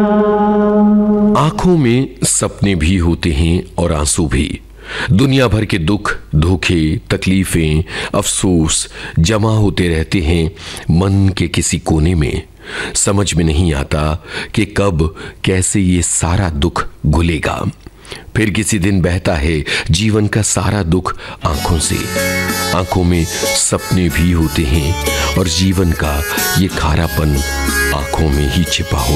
आंखों में सपने भी होते हैं और आंसू भी। दुनिया भर के दुख, धोखे, तकलीफें, अफसोस जमा होते रहते हैं मन के किसी कोने में। समझ में नहीं आता कि कब कैसे ये सारा दुख घुलेगा। फिर किसी दिन बहता है जीवन का सारा दुख आंखों से। आंखों में सपने भी होते हैं और जीवन का ये खारापन आंखों में ही छिपा हो